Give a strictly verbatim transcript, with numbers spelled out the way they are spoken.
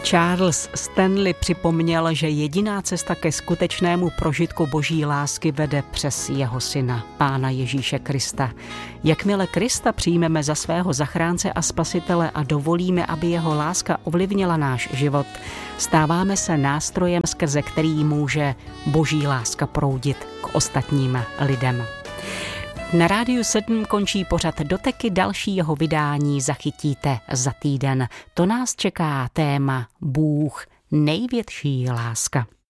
Charles Stanley připomněl, že jediná cesta ke skutečnému prožitku boží lásky vede přes jeho syna, Pána Ježíše Krista. Jakmile Krista přijmeme za svého zachránce a spasitele a dovolíme, aby jeho láska ovlivnila náš život, stáváme se nástrojem, skrze který může boží láska proudit k ostatním lidem. Na Rádiu sedm končí pořad Doteky, další jeho vydání zachytíte za týden. To nás čeká téma Bůh, největší láska.